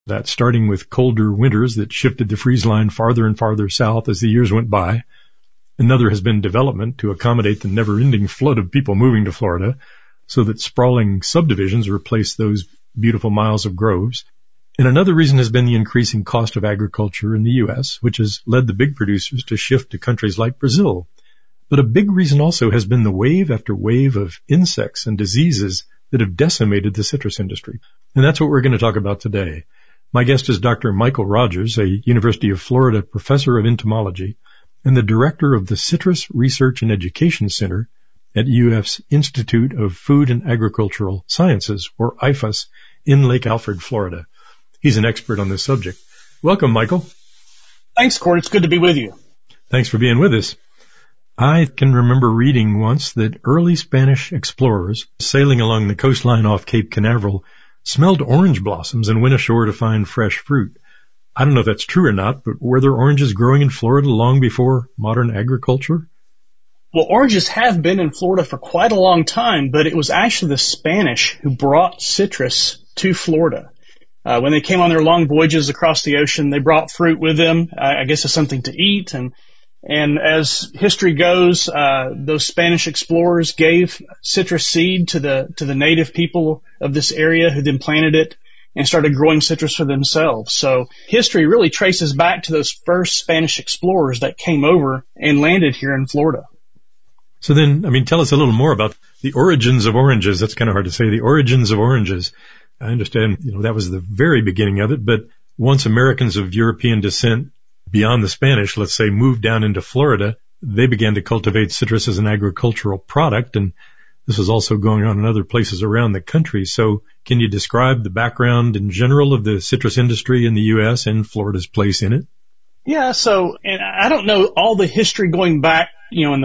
That starting with colder winters that shifted the freeze line farther and farther south as the years went by. Another has been development to accommodate the never-ending flood of people moving to Florida so that sprawling subdivisions replace those beautiful miles of groves. And another reason has been the increasing cost of agriculture in the U.S., which has led the big producers to shift to countries like Brazil. But a big reason also has been the wave after wave of insects and diseases that have decimated the citrus industry. And that's what we're going to talk about today. My guest is Dr. Michael Rogers, a University of Florida professor of entomology and the director of the Citrus Research and Education Center at UF's Institute of Food and Agricultural Sciences, or IFAS, in Lake Alfred, Florida. He's an expert on this subject. Welcome, Michael. Thanks, Cord. It's good to be with you. Thanks for being with us. I can remember reading once that early Spanish explorers sailing along the coastline off Cape Canaveral smelled orange blossoms and went ashore to find fresh fruit. I don't know if that's true or not, but were there oranges growing in Florida long before modern agriculture? Well, oranges have been in Florida for quite a long time, but it was actually the Spanish who brought citrus to Florida. When they came on their long voyages across the ocean, they brought fruit with them, I guess as something to eat. And as history goes, those Spanish explorers gave citrus seed to the native people of this area who then planted it and started growing citrus for themselves. So history really traces back to those first Spanish explorers that came over and landed here in Florida. So then, tell us a little more about the origins of oranges. That's kind of hard to say, the origins of oranges. I understand, that was the very beginning of it, but once Americans of European descent beyond the Spanish, let's say, moved down into Florida, they began to cultivate citrus as an agricultural product, and this is also going on in other places around the country. So can you describe the background in general of the citrus industry in the U.S. and Florida's place in it? Yeah, and I don't know all the history going back, in the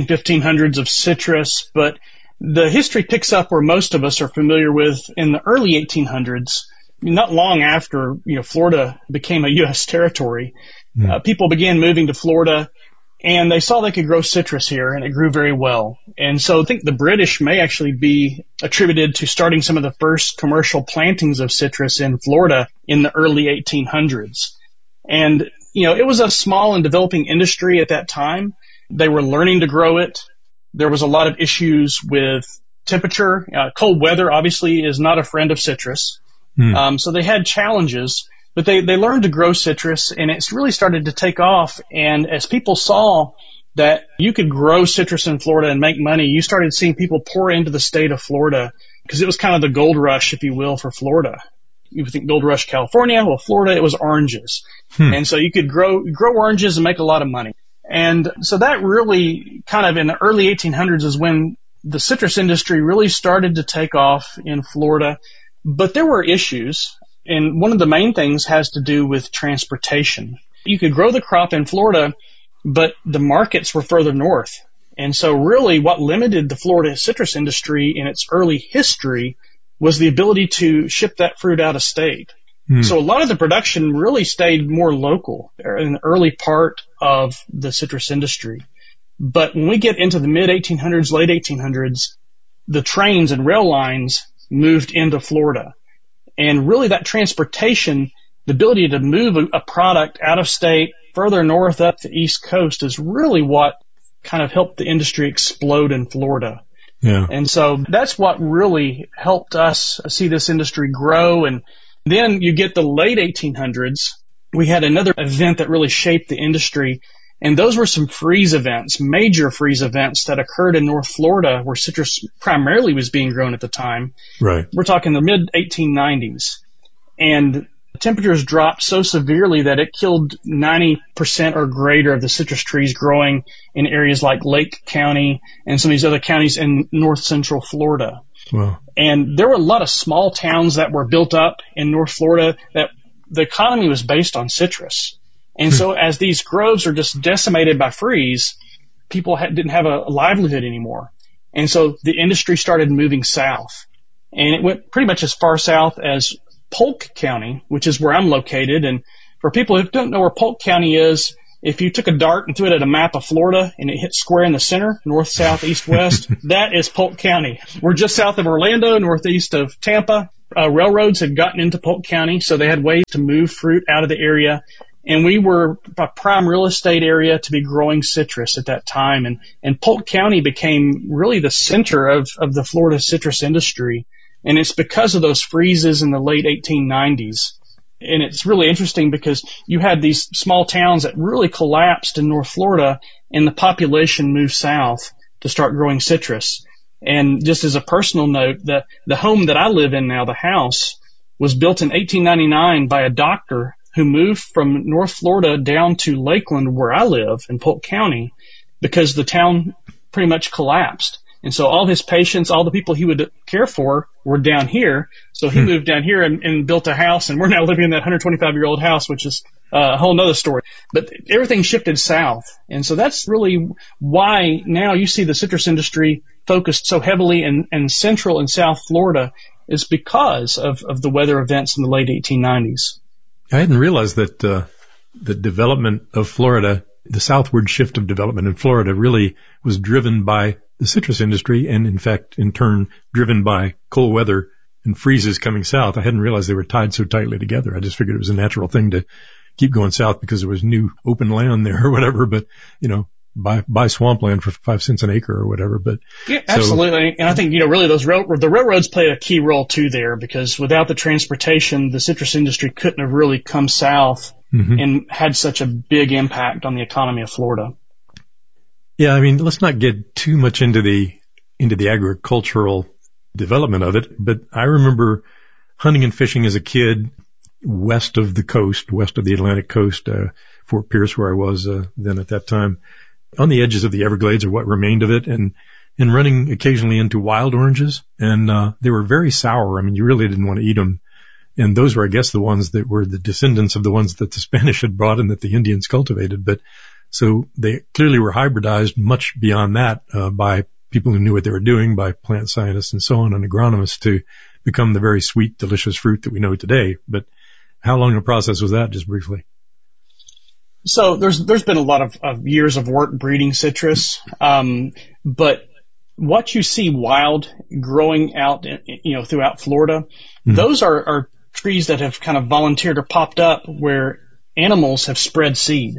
1500s of citrus, but the history picks up where most of us are familiar with in the early 1800s, not long after, Florida became a U.S. territory. People began moving to Florida, and they saw they could grow citrus here, and it grew very well. And so I think the British may actually be attributed to starting some of the first commercial plantings of citrus in Florida in the early 1800s. And, it was a small and developing industry at that time. They were learning to grow it. There was a lot of issues with temperature. Cold weather, obviously, is not a friend of citrus. So they had challenges. But they learned to grow citrus, and it's really started to take off. And as people saw that you could grow citrus in Florida and make money, you started seeing people pour into the state of Florida because it was kind of the gold rush, if you will, for Florida. You would think gold rush California. Well, Florida, it was oranges. And so you could grow oranges and make a lot of money. And so that really kind of in the early 1800s is when the citrus industry really started to take off in Florida. But there were issues. And one of the main things has to do with transportation. You could grow the crop in Florida, but the markets were further north. And so really what limited the Florida citrus industry in its early history was the ability to ship that fruit out of state. So a lot of the production really stayed more local in the early part of the citrus industry. But when we get into the mid-1800s, late 1800s, the trains and rail lines moved into Florida. And really that transportation, the ability to move a product out of state further north up the East Coast is really what kind of helped the industry explode in Florida. Yeah. And so that's what really helped us see this industry grow. And then you get the late 1800s, we had another event that really shaped the industry. And those were some freeze events, major freeze events that occurred in North Florida where citrus primarily was being grown at the time. Right. We're talking the mid-1890s. And temperatures dropped so severely that it killed 90% or greater of the citrus trees growing in areas like Lake County and some of these other counties in north central Florida. Wow. And there were a lot of small towns that were built up in North Florida that the economy was based on citrus. And so as these groves are just decimated by freeze, people didn't have a livelihood anymore. And so the industry started moving south. And it went pretty much as far south as Polk County, which is where I'm located. And for people who don't know where Polk County is, if you took a dart and threw it at a map of Florida and it hit square in the center, north, south, east, west, that is Polk County. We're just south of Orlando, northeast of Tampa. railroads had gotten into Polk County, so they had ways to move fruit out of the area. And we were a prime real estate area to be growing citrus at that time. And Polk County became really the center of the Florida citrus industry. And it's because of those freezes in the late 1890s. And it's really interesting because you had these small towns that really collapsed in North Florida, and the population moved south to start growing citrus. And just as a personal note, the home that I live in now, the house, was built in 1899 by a doctor who moved from North Florida down to Lakeland, where I live in Polk County, because the town pretty much collapsed. And so all his patients, all the people he would care for were down here. So he moved down here and built a house, and we're now living in that 125-year-old house, which is a whole nother story. But everything shifted south. And so that's really why now you see the citrus industry focused so heavily in Central and South Florida, is because of the weather events in the late 1890s. I hadn't realized that the development of Florida, the southward shift of development in Florida, really was driven by the citrus industry, and in fact, in turn, driven by cold weather and freezes coming south. I hadn't realized they were tied so tightly together. I just figured it was a natural thing to keep going south because there was new open land there or whatever, but, buy swampland for 5 cents an acre or whatever. But yeah, absolutely. And I think, really the railroads played a key role too there, because without the transportation, the citrus industry couldn't have really come south and had such a big impact on the economy of Florida. Yeah. I mean, let's not get too much into the agricultural development of it, but I remember hunting and fishing as a kid west of the Atlantic coast, Fort Pierce, where I was then at that time, on the edges of the Everglades, or what remained of it, and running occasionally into wild oranges. And they were very sour. I mean, you really didn't want to eat them. And those were, I guess, the ones that were the descendants of the ones that the Spanish had brought and that the Indians cultivated. But so they clearly were hybridized much beyond that by people who knew what they were doing, by plant scientists and so on, and agronomists, to become the very sweet, delicious fruit that we know today. But how long a process was that, just briefly? So there's been a lot of years of work breeding citrus, but what you see wild growing out, throughout Florida, those are trees that have kind of volunteered or popped up where animals have spread seed,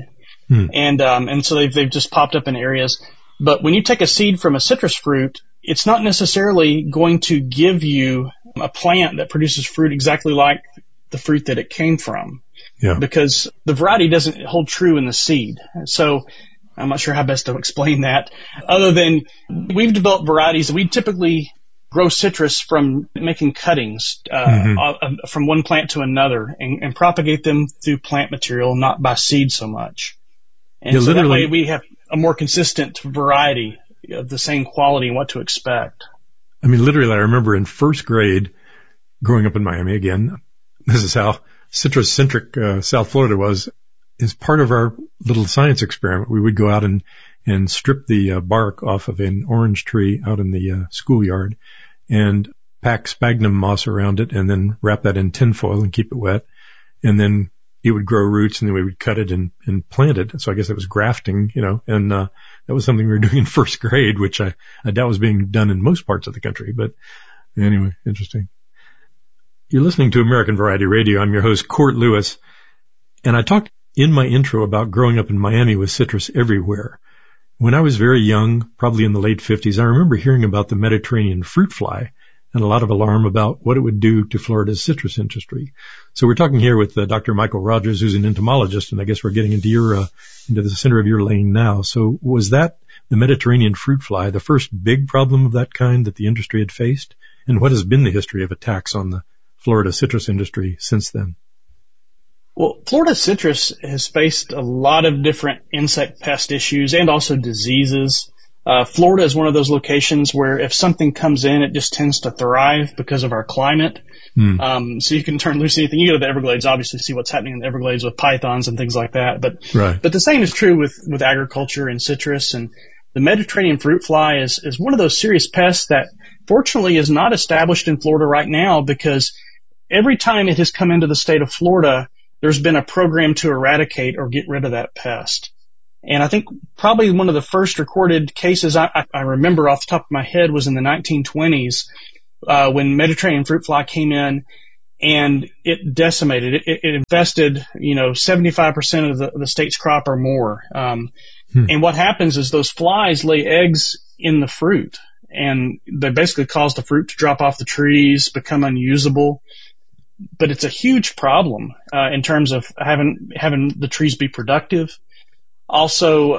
and so they've just popped up in areas. But when you take a seed from a citrus fruit, it's not necessarily going to give you a plant that produces fruit exactly like the fruit that it came from. Yeah. Because the variety doesn't hold true in the seed. So I'm not sure how best to explain that, other than we've developed varieties. We typically grow citrus from making cuttings from one plant to another and propagate them through plant material, not by seed so much. And so that way we have a more consistent variety of the same quality and what to expect. I mean, literally, I remember in first grade growing up in Miami again, this is how citrus-centric South Florida was. As part of our little science experiment, we would go out and strip the bark off of an orange tree out in the schoolyard and pack sphagnum moss around it, and then wrap that in tinfoil and keep it wet. And then it would grow roots, and then we would cut it and plant it. So I guess it was grafting, and that was something we were doing in first grade, which I doubt was being done in most parts of the country. But anyway, interesting. You're listening to American Variety Radio. I'm your host, Court Lewis, and I talked in my intro about growing up in Miami with citrus everywhere. When I was very young, probably in the late 50s, I remember hearing about the Mediterranean fruit fly and a lot of alarm about what it would do to Florida's citrus industry. So we're talking here with Dr. Michael Rogers, who's an entomologist, and I guess we're getting into the center of your lane now. So was that the Mediterranean fruit fly the first big problem of that kind that the industry had faced? And what has been the history of attacks on the Florida citrus industry since then? Well, Florida citrus has faced a lot of different insect pest issues and also diseases. Florida is one of those locations where if something comes in, it just tends to thrive because of our climate. So you can turn loose anything. You go to the Everglades, obviously see what's happening in the Everglades with pythons and things like that. But the same is true with agriculture and citrus. And the Mediterranean fruit fly is one of those serious pests that fortunately is not established in Florida right now, because every time it has come into the state of Florida, there's been a program to eradicate or get rid of that pest. And I think probably one of the first recorded cases I remember off the top of my head was in the 1920s, when Mediterranean fruit fly came in, and it decimated it. It infested, 75% of the state's crop or more. And what happens is those flies lay eggs in the fruit, and they basically cause the fruit to drop off the trees, become unusable. But it's a huge problem in terms of having the trees be productive. Also,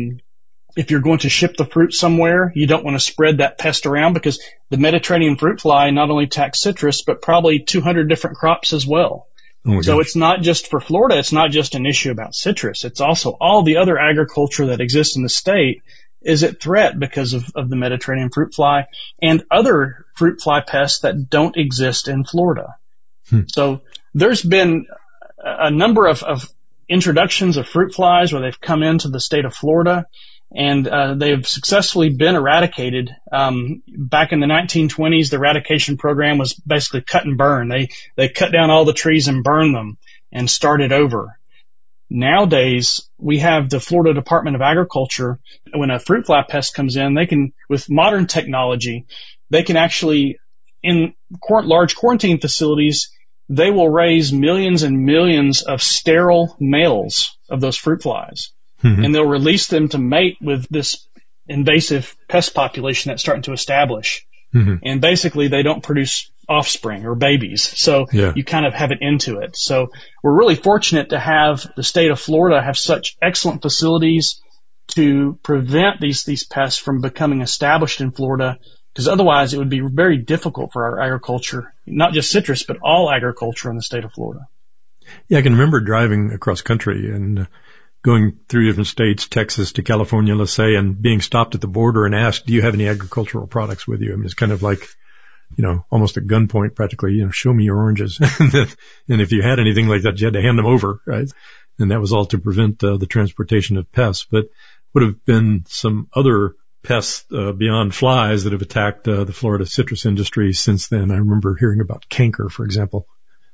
if you're going to ship the fruit somewhere, you don't want to spread that pest around, because the Mediterranean fruit fly not only attacks citrus, but probably 200 different crops as well. Oh, so it's not just for Florida. It's not just an issue about citrus. It's also all the other agriculture that exists in the state is at threat because of the Mediterranean fruit fly and other fruit fly pests that don't exist in Florida. So there's been a number of introductions of fruit flies where they've come into the state of Florida, and they've successfully been eradicated. Back in the 1920s, the eradication program was basically cut and burn. They cut down all the trees and burned them and started over. Nowadays, we have the Florida Department of Agriculture. When a fruit fly pest comes in, they can, with modern technology, they can actually, in large quarantine facilities, they will raise millions and millions of sterile males of those fruit flies. And they'll release them to mate with this invasive pest population that's starting to establish. And basically, they don't produce offspring or babies. So you kind of have an end to it. So we're really fortunate to have the state of Florida have such excellent facilities to prevent these pests from becoming established in Florida, because otherwise it would be very difficult for our agriculture, not just citrus, but all agriculture in the state of Florida. Yeah, I can remember driving across country and going through different states, Texas to California, let's say, and being stopped at the border and asked, do you have any agricultural products with you? I mean, it's kind of like, almost at gunpoint practically, show me your oranges. And if you had anything like that, you had to hand them over, right? And that was all to prevent the transportation of pests. But would have been some other pests beyond flies that have attacked the Florida citrus industry since then. I remember hearing about canker, for example.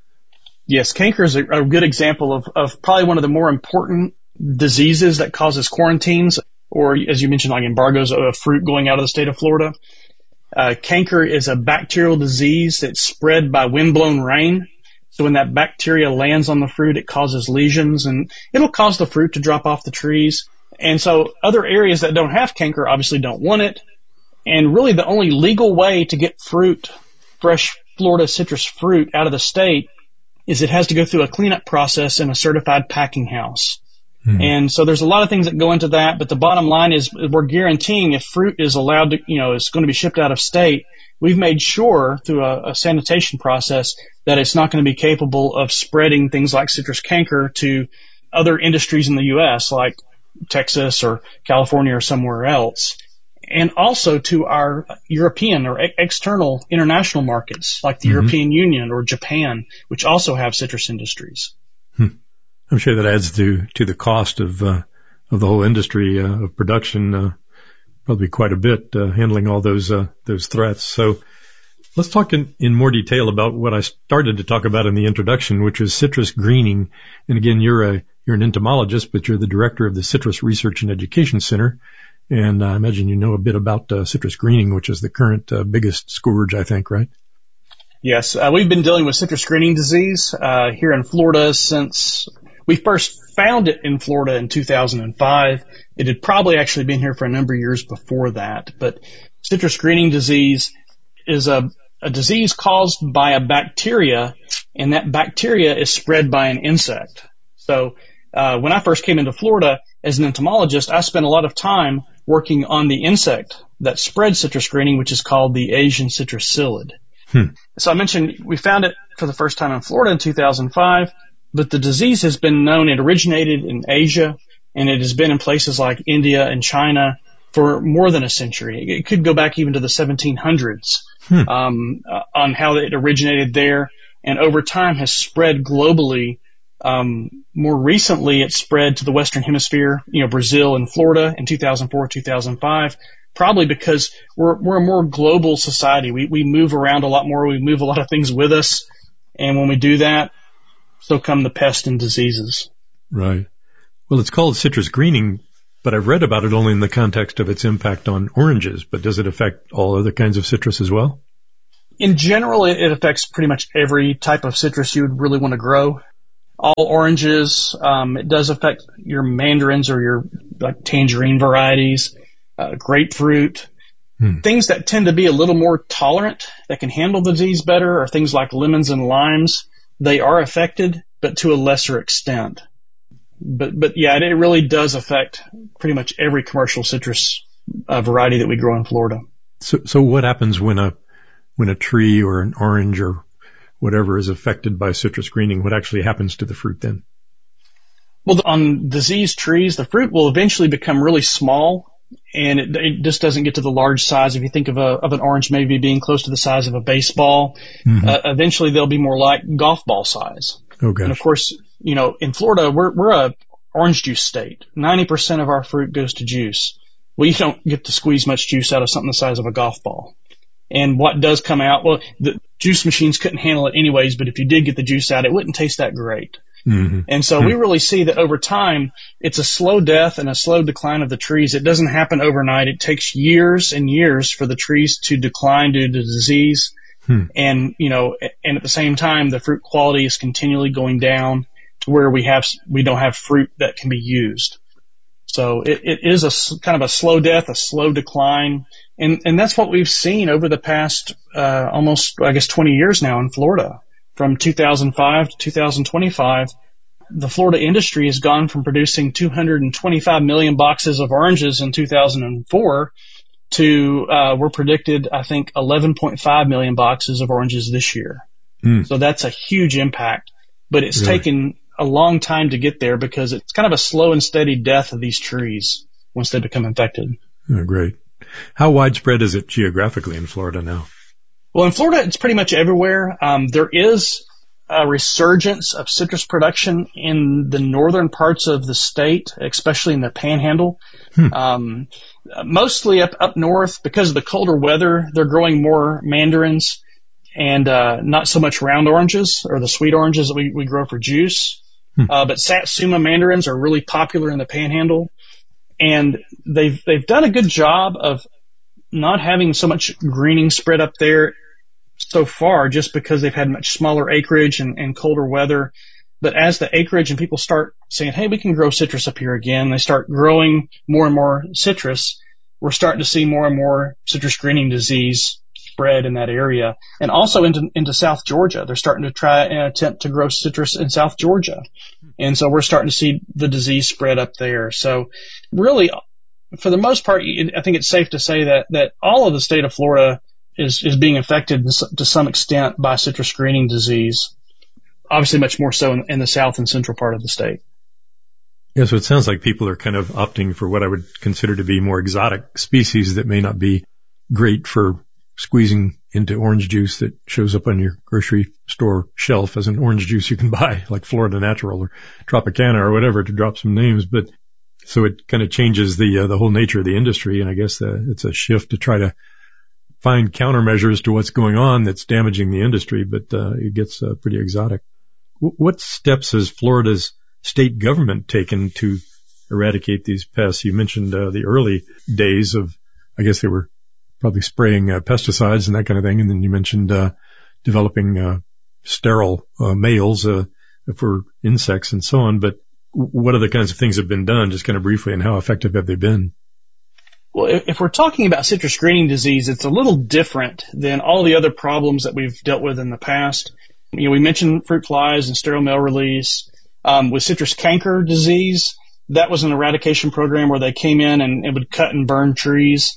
Yes, canker is a good example of probably one of the more important diseases that causes quarantines, or as you mentioned, like embargoes of fruit going out of the state of Florida. Canker is a bacterial disease that's spread by windblown rain. So when that bacteria lands on the fruit, it causes lesions, and it'll cause the fruit to drop off the trees. And so other areas that don't have canker obviously don't want it. And really the only legal way to get fresh Florida citrus fruit out of the state is it has to go through a cleanup process in a certified packing house. And so there's a lot of things that go into that, but the bottom line is we're guaranteeing if fruit is allowed to, is going to be shipped out of state, we've made sure through a sanitation process that it's not going to be capable of spreading things like citrus canker to other industries in the U.S., like Texas or California or somewhere else, and also to our European or external international markets like the European Union or Japan, which also have citrus industries. I'm sure that adds to the cost of the whole industry of production, probably quite a bit, handling all those threats. So let's talk in more detail about what I started to talk about in the introduction, which is citrus greening. And again, you're an entomologist, but you're the director of the Citrus Research and Education Center. And I imagine you know a bit about citrus greening, which is the current biggest scourge, I think, right? Yes, we've been dealing with citrus greening disease here in Florida since we first found it in Florida in 2005. It had probably actually been here for a number of years before that. But citrus greening disease is a disease caused by a bacteria, and that bacteria is spread by an insect. So when I first came into Florida as an entomologist, I spent a lot of time working on the insect that spreads citrus greening, which is called the Asian citrus psyllid. So I mentioned we found it for the first time in Florida in 2005. But the disease has been known, it originated in Asia, and it has been in places like India and China for more than a century. It could go back even to the 1700s on how it originated there, and over time has spread globally. More recently, it spread to the Western Hemisphere, Brazil and Florida in 2004, 2005, probably because we're a more global society. We move around a lot more. We move a lot of things with us, and when we do that, so come the pests and diseases. Right. Well, it's called citrus greening, but I've read about it only in the context of its impact on oranges. But does it affect all other kinds of citrus as well? In general, it affects pretty much every type of citrus you would really want to grow. All oranges, it does affect your mandarins or your like tangerine varieties, grapefruit. Things that tend to be a little more tolerant, that can handle the disease better, are things like lemons and limes. They are affected, but to a lesser extent. But yeah, it really does affect pretty much every commercial citrus variety that we grow in Florida. So what happens when a tree or an orange or whatever is affected by citrus greening? What actually happens to the fruit then? Well, on diseased trees, the fruit will eventually become really small, and it just doesn't get to the large size. If you think of an orange maybe being close to the size of a baseball, eventually they'll be more like golf ball size. Oh, gosh. And of course, in Florida, we're a orange juice state. 90% of our fruit goes to juice. Well, you don't get to squeeze much juice out of something the size of a golf ball. And what does come out, well, the juice machines couldn't handle it anyways, but if you did get the juice out, it wouldn't taste that great. And so we really see that over time, it's a slow death and a slow decline of the trees. It doesn't happen overnight. It takes years and years for the trees to decline due to disease. And, and at the same time, the fruit quality is continually going down to where we don't have fruit that can be used. So it is a kind of a slow death, a slow decline. And that's what we've seen over the past, almost, 20 years now in Florida. From 2005 to 2025, the Florida industry has gone from producing 225 million boxes of oranges in 2004 to, we're predicted, I think, 11.5 million boxes of oranges this year. So that's a huge impact, but it's taken a long time to get there because it's kind of a slow and steady death of these trees once they become infected. Oh, great. How widespread is it geographically in Florida now? Well, in Florida, it's pretty much everywhere. There is a resurgence of citrus production in the northern parts of the state, especially in the Panhandle. Mostly up north, because of the colder weather, they're growing more mandarins and not so much round oranges or the sweet oranges that we grow for juice. But Satsuma mandarins are really popular in the Panhandle, and they've done a good job of not having so much greening spread up there so far, just because they've had much smaller acreage and colder weather. But as the acreage and people start saying, hey, we can grow citrus up here again, they start growing more and more citrus, we're starting to see more and more citrus greening disease spread in that area. And also into South Georgia. They're starting to try and attempt to grow citrus in South Georgia. And so we're starting to see the disease spread up there. So really, for the most part, I think it's safe to say that all of the state of Florida is being affected to some extent by citrus greening disease. Obviously much more so in the south and central part of the state. Yeah, so it sounds like people are kind of opting for what I would consider to be more exotic species that may not be great for squeezing into orange juice that shows up on your grocery store shelf as an orange juice you can buy, like Florida Natural or Tropicana or whatever, to drop some names. But so it kind of changes the whole nature of the industry. And I guess it's a shift to try to find countermeasures to what's going on that's damaging the industry, but it gets pretty exotic. What steps has Florida's state government taken to eradicate these pests? You mentioned the early days of, I guess they were probably spraying pesticides and that kind of thing. And then you mentioned developing sterile males for insects and so on. But what other kinds of things have been done, just kind of briefly, and how effective have they been? Well, if we're talking about citrus greening disease, it's a little different than all the other problems that we've dealt with in the past. We mentioned fruit flies and sterile male release. With citrus canker disease, that was an eradication program where they came in and it would cut and burn trees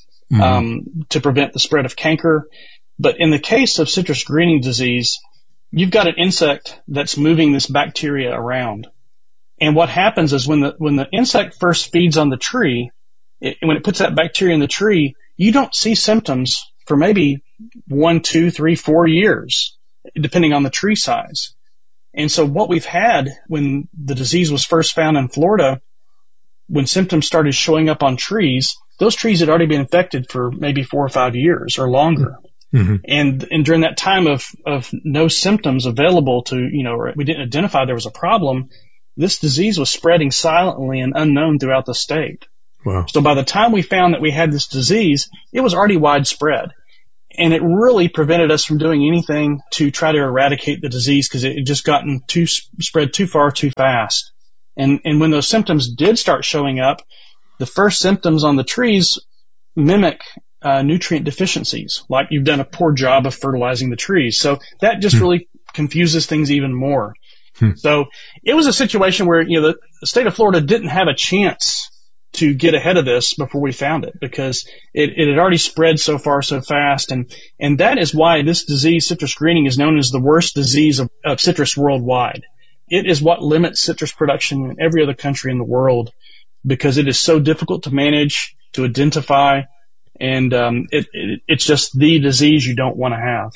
to prevent the spread of canker. But in the case of citrus greening disease, you've got an insect that's moving this bacteria around. And what happens is when the insect first feeds on the tree, when it puts that bacteria in the tree, you don't see symptoms for maybe 1, 2, 3, 4 years, depending on the tree size. And so what we've had when the disease was first found in Florida, when symptoms started showing up on trees, those trees had already been infected for maybe 4 or 5 years or longer. And during that time of no symptoms available to, or we didn't identify there was a problem, this disease was spreading silently and unknown throughout the state. Wow. So by the time we found that we had this disease, it was already widespread. And it really prevented us from doing anything to try to eradicate the disease because it had just gotten spread too far too fast. And when those symptoms did start showing up, the first symptoms on the trees mimic nutrient deficiencies, like you've done a poor job of fertilizing the trees. So that just really confuses things even more. So it was a situation where, the state of Florida didn't have a chance to get ahead of this before we found it because it had already spread so far so fast. And that is why this disease, citrus greening, is known as the worst disease of citrus worldwide. It is what limits citrus production in every other country in the world because it is so difficult to manage, to identify, and it's just the disease you don't want to have.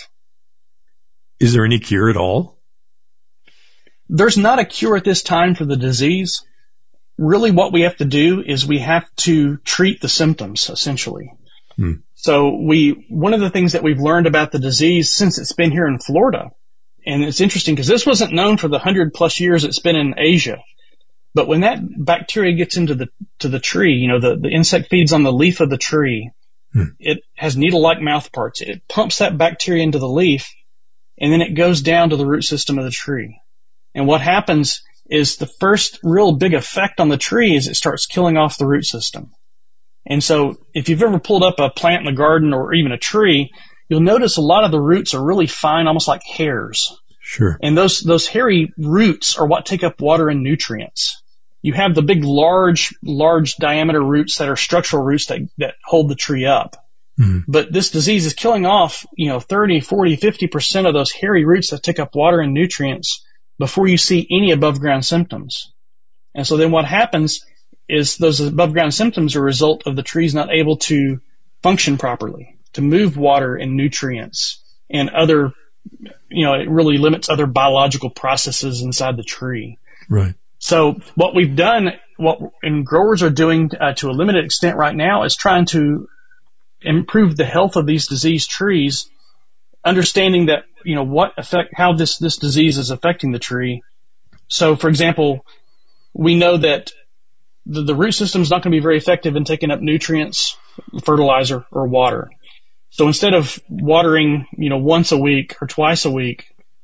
Is there any cure at all? There's not a cure at this time for the disease. Really what we have to do is we have to treat the symptoms, essentially. So one of the things that we've learned about the disease since it's been here in Florida, and it's interesting because this wasn't known for the 100+ years it's been in Asia. But when that bacteria gets into the tree, the insect feeds on the leaf of the tree, it has needle-like mouth parts. It pumps that bacteria into the leaf, and then it goes down to the root system of the tree. And what happens is the first real big effect on the tree is it starts killing off the root system. And so if you've ever pulled up a plant in the garden or even a tree, you'll notice a lot of the roots are really fine, almost like hairs. Sure. And those hairy roots are what take up water and nutrients. You have the big, large diameter roots that are structural roots that hold the tree up. But this disease is killing off, 30, 40, 50% of those hairy roots that take up water and nutrients before you see any above ground symptoms. And so then what happens is those above ground symptoms are a result of the trees not able to function properly, to move water and nutrients and other, it really limits other biological processes inside the tree. Right. So what we've done, and growers are doing to a limited extent right now is trying to improve the health of these diseased trees, understanding that, how this disease is affecting the tree. So, for example, we know that the root system is not going to be very effective in taking up nutrients, fertilizer, or water. So instead of watering, once a week or twice a week,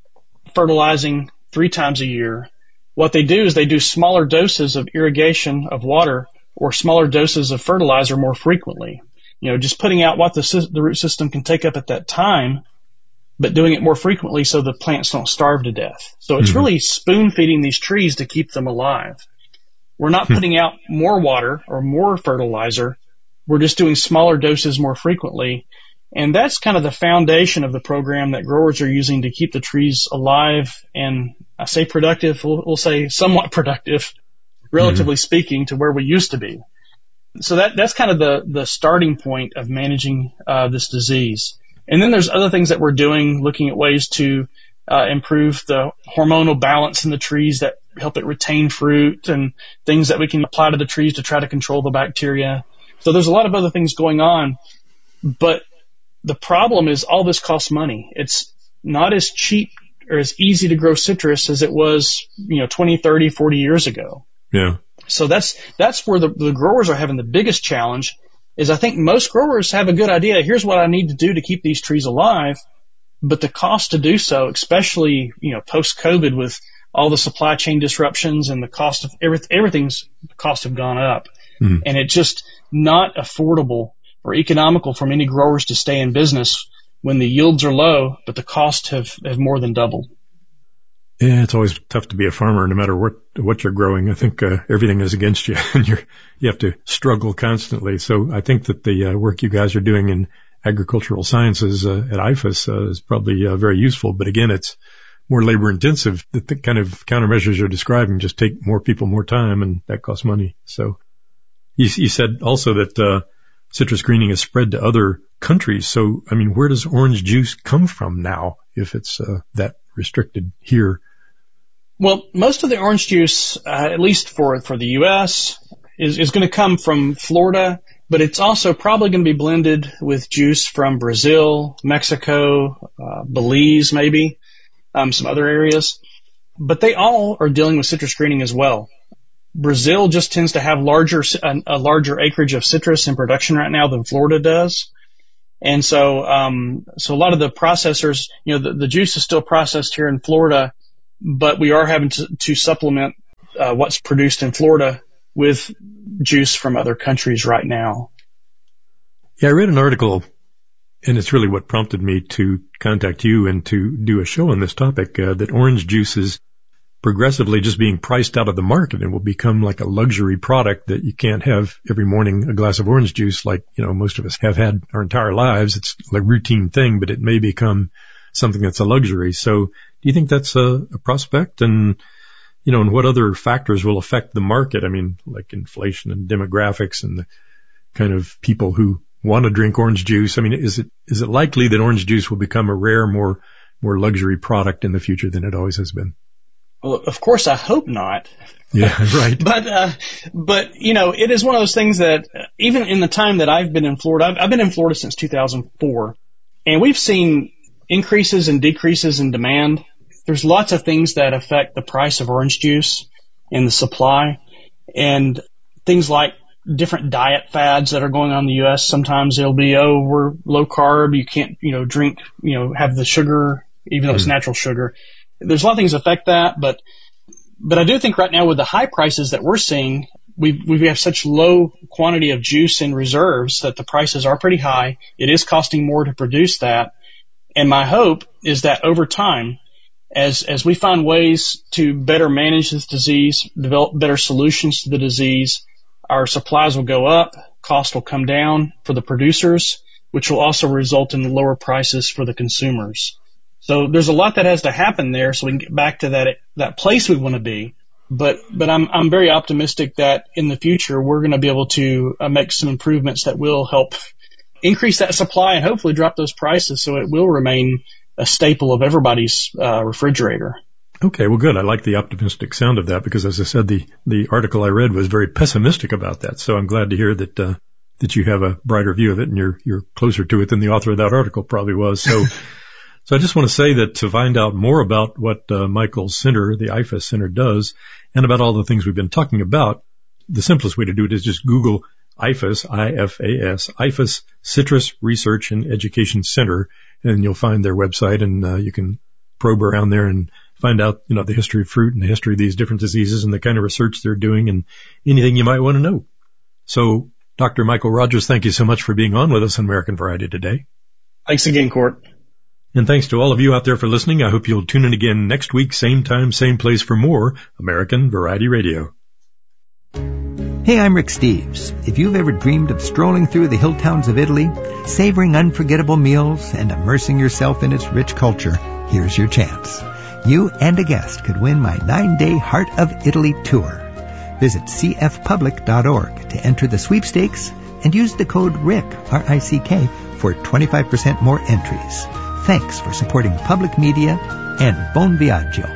fertilizing 3 times a year, what they do is they do smaller doses of irrigation of water or smaller doses of fertilizer more frequently. Just putting out what the root system can take up at that time, but doing it more frequently so the plants don't starve to death. So it's really spoon feeding these trees to keep them alive. We're not putting out more water or more fertilizer. We're just doing smaller doses more frequently. And that's kind of the foundation of the program that growers are using to keep the trees alive and, I say productive, we'll say somewhat productive, relatively speaking, to where we used to be. So that's kind of the starting point of managing this disease. And then there's other things that we're doing, looking at ways to improve the hormonal balance in the trees that help it retain fruit and things that we can apply to the trees to try to control the bacteria. So there's a lot of other things going on, but the problem is all this costs money. It's not as cheap or as easy to grow citrus as it was, 20, 30, 40 years ago. Yeah. So that's where the growers are having the biggest challenge. Is I think most growers have a good idea. Here's what I need to do to keep these trees alive. But the cost to do so, especially, post-COVID with all the supply chain disruptions and the cost of everything's costs have gone up. And it's just not affordable or economical for many growers to stay in business when the yields are low, but the costs have more than doubled. Yeah, it's always tough to be a farmer no matter what you're growing. I think everything is against you and you have to struggle constantly. So I think that the work you guys are doing in agricultural sciences at IFAS is probably very useful. But again, it's more labor intensive. The kind of countermeasures you're describing just take more people more time, and that costs money. So you said also that citrus greening is spread to other countries. So, I mean, where does orange juice come from now if it's that restricted here? Well, most of the orange juice, at least for the U.S., is going to come from Florida, but it's also probably going to be blended with juice from Brazil, Mexico, Belize, maybe, some other areas. But they all are dealing with citrus greening as well. Brazil just tends to have a larger acreage of citrus in production right now than Florida does. And so a lot of the processors, the juice is still processed here in Florida, but we are having to supplement what's produced in Florida with juice from other countries right now. Yeah, I read an article, and it's really what prompted me to contact you and to do a show on this topic, that orange juice is progressively just being priced out of the market and will become like a luxury product that you can't have every morning a glass of orange juice like, most of us have had our entire lives. It's like a routine thing, but it may become something that's a luxury. So do you think that's a prospect? And, and what other factors will affect the market? I mean, like inflation and demographics and the kind of people who want to drink orange juice. I mean, is it likely that orange juice will become a rare, more luxury product in the future than it always has been? Well, of course, I hope not. Yeah, right. But it is one of those things that even in the time that I've been in Florida, I've been in Florida since 2004, and we've seen increases and decreases in demand. There's lots of things that affect the price of orange juice and the supply, and things like different diet fads that are going on in the U.S. Sometimes it'll be, we're low carb. You can't, drink, have the sugar, even though it's natural sugar. There's a lot of things that affect that, but I do think right now with the high prices that we're seeing, we have such low quantity of juice in reserves that the prices are pretty high. It is costing more to produce that. And my hope is that over time, as we find ways to better manage this disease, develop better solutions to the disease, our supplies will go up, cost will come down for the producers, which will also result in lower prices for the consumers. So there's a lot that has to happen there so we can get back to that place we want to be. But I'm very optimistic that in the future we're going to be able to make some improvements that will help increase that supply and hopefully drop those prices so it will remain a staple of everybody's refrigerator. Okay, well, good. I like the optimistic sound of that because, as I said, the article I read was very pessimistic about that. So I'm glad to hear that you have a brighter view of it and you're closer to it than the author of that article probably was. So I just want to say that to find out more about what Michael's center, the IFAS Center, does, and about all the things we've been talking about, the simplest way to do it is just Google IFAS, I-F-A-S, IFAS Citrus Research and Education Center, and you'll find their website, and you can probe around there and find out, the history of fruit and the history of these different diseases and the kind of research they're doing and anything you might want to know. So, Dr. Michael Rogers, thank you so much for being on with us on American Variety today. Thanks again, Court. And thanks to all of you out there for listening. I hope you'll tune in again next week, same time, same place for more American Variety Radio. Hey, I'm Rick Steves. If you've ever dreamed of strolling through the hill towns of Italy, savoring unforgettable meals, and immersing yourself in its rich culture, here's your chance. You and a guest could win my 9-day Heart of Italy tour. Visit cfpublic.org to enter the sweepstakes and use the code RICK, R-I-C-K, for 25% more entries. Thanks for supporting public media and Buon Viaggio.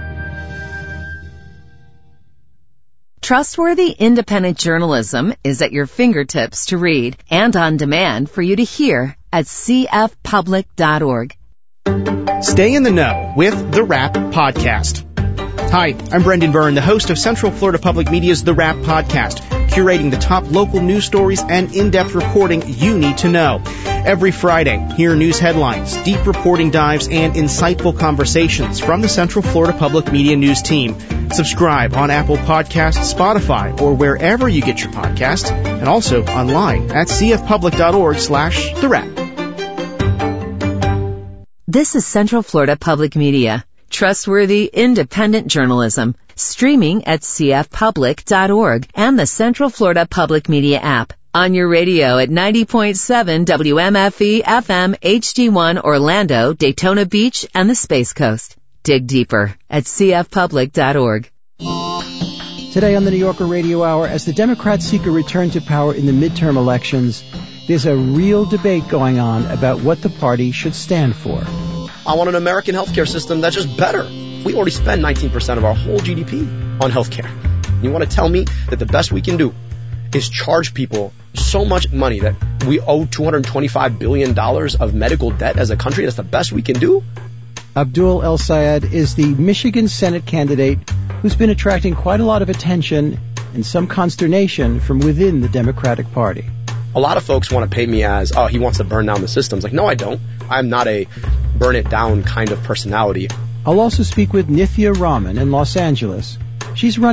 Trustworthy independent journalism is at your fingertips to read and on demand for you to hear at cfpublic.org. Stay in the know with The Wrap Podcast. Hi, I'm Brendan Byrne, the host of Central Florida Public Media's The Wrap Podcast, curating the top local news stories and in-depth reporting you need to know. Every Friday, hear news headlines, deep reporting dives, and insightful conversations from the Central Florida Public Media News team. Subscribe on Apple Podcasts, Spotify, or wherever you get your podcasts, and also online at cfpublic.org/The Wrap. This is Central Florida Public Media. Trustworthy, independent journalism, streaming at cfpublic.org and the Central Florida Public Media app. On your radio at 90.7 WMFE FM HD1 Orlando, Daytona Beach, and the Space Coast. Dig deeper at cfpublic.org. Today on the New Yorker Radio Hour, as the Democrats seek a return to power in the midterm elections, there's a real debate going on about what the party should stand for. I want an American healthcare system that's just better. We already spend 19% of our whole GDP on healthcare. You want to tell me that the best we can do is charge people so much money that we owe $225 billion of medical debt as a country? That's the best we can do? Abdul El Sayed is the Michigan Senate candidate who's been attracting quite a lot of attention and some consternation from within the Democratic Party. A lot of folks want to paint me as, oh, he wants to burn down the systems. Like, no, I don't. I'm not a burn it down kind of personality. I'll also speak with Nithya Raman in Los Angeles. She's running